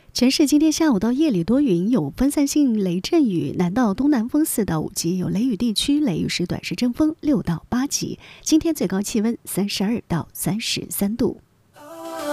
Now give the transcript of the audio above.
全市今天下午到夜里多云，有分散性雷阵雨，南到东南风4到5级，有雷雨地区，雷雨时短时阵风6到8级。今天最高气温32到33度。